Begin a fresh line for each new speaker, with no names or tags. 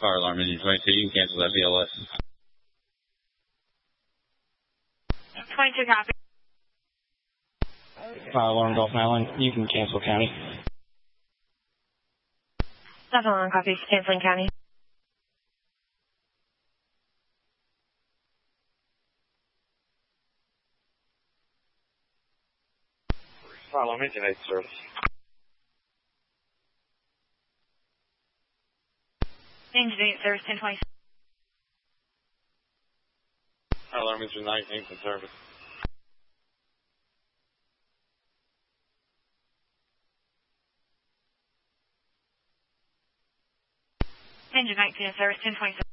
Fire alarm engine 22, you can cancel that BLS.
22 copy.
Fire alarm Gulf Island, you can cancel county.
That's alarm copy, canceling county.
Fire alarm engine 8 service.
Engine 8 service 1020.
Fire alarm engine 19 in service.
Engine 19 service 1027.